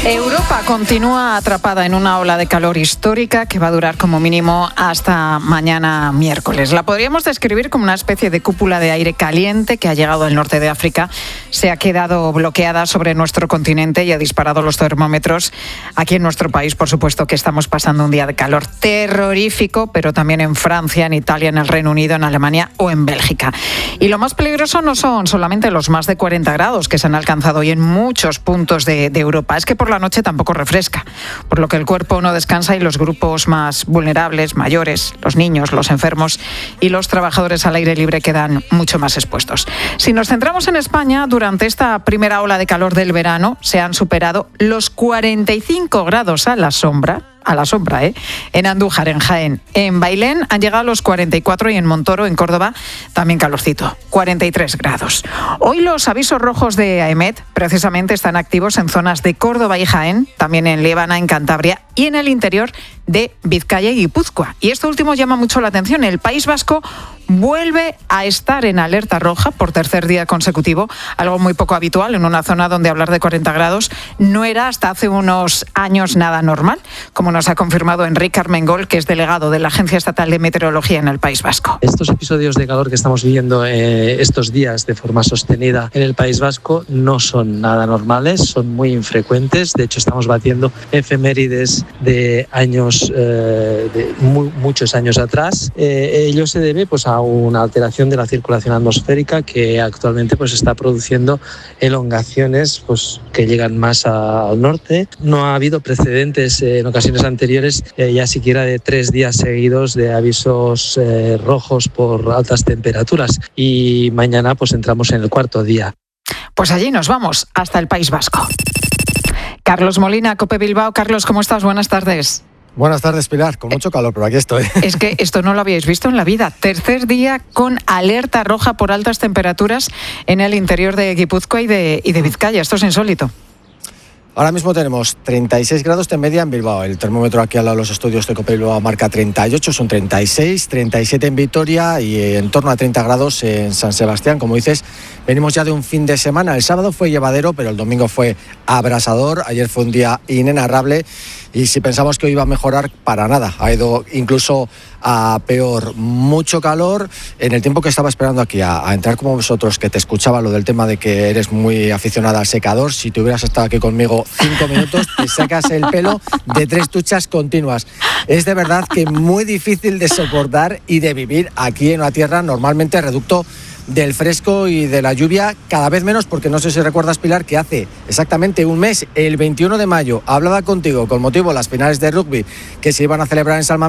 Europa continúa atrapada en una ola de calor histórica que va a durar como mínimo hasta mañana miércoles. La podríamos describir como una especie de cúpula de aire caliente que ha llegado del norte de África, se ha quedado bloqueada sobre nuestro continente y ha disparado los termómetros. Aquí en nuestro país, por supuesto, que estamos pasando un día de calor terrorífico, pero también en Francia, en Italia, en el Reino Unido, en Alemania o en Bélgica. Y lo más peligroso no son solamente los más de 40 grados que se han alcanzado hoy en muchos puntos de Europa, es que por la noche tampoco refresca, por lo que el cuerpo no descansa y los grupos más vulnerables, mayores, los niños, los enfermos y los trabajadores al aire libre quedan mucho más expuestos. Si nos centramos en España, durante esta primera ola de calor del verano se han superado los 45 grados a la sombra, en Andújar, en Jaén. En Bailén han llegado a los 44 y en Montoro, en Córdoba, también calorcito, 43 grados. Hoy los avisos rojos de AEMET precisamente están activos en zonas de Córdoba y Jaén, también en Líbana, en Cantabria y en el interior de Vizcaya y Guipúzcoa. Y esto último llama mucho la atención. El País Vasco vuelve a estar en alerta roja por tercer día consecutivo, algo muy poco habitual en una zona donde hablar de 40 grados no era hasta hace unos años nada normal, como nos ha confirmado Enrique Armengol, que es delegado de la Agencia Estatal de Meteorología en el País Vasco. Estos episodios de calor que estamos viviendo estos días de forma sostenida en el País Vasco no son nada normales, son muy infrecuentes. De hecho, estamos batiendo efemérides de años, muchos años atrás. Ello se debe a una alteración de la circulación atmosférica que actualmente está produciendo elongaciones que llegan más al norte. No ha habido precedentes en ocasiones anteriores, ya siquiera de 3 días seguidos de avisos rojos por altas temperaturas, y mañana entramos en el 4.º día. Pues allí nos vamos, hasta el País Vasco. Carlos Molina, COPE Bilbao. Carlos, ¿cómo estás? Buenas tardes. Buenas tardes, Pilar. Con mucho calor, pero aquí estoy. Es que esto no lo habíais visto en la vida. Tercer día con alerta roja por altas temperaturas en el interior de Guipúzcoa y de Vizcaya. Esto es insólito. Ahora mismo tenemos 36 grados de media en Bilbao. El termómetro aquí al lado de los estudios de COPE Bilbao marca 38, son 36, 37 en Vitoria y en torno a 30 grados en San Sebastián. Como dices, venimos ya de un fin de semana. El sábado fue llevadero, pero el domingo fue abrasador. Ayer fue un día inenarrable y si pensamos que hoy iba a mejorar, para nada. Ha ido incluso a peor. Mucho calor. En el tiempo que estaba esperando aquí a entrar como vosotros, que te escuchaba lo del tema de que eres muy aficionada al secador, si te hubieras estado aquí conmigo 5 minutos, te sacas el pelo de 3 duchas continuas. Es de verdad que muy difícil de soportar y de vivir aquí en una tierra normalmente reducto del fresco y de la lluvia, cada vez menos, porque no sé si recuerdas, Pilar, que hace exactamente un mes, el 21 de mayo, hablaba contigo con motivo de las finales de rugby que se iban a celebrar en Salma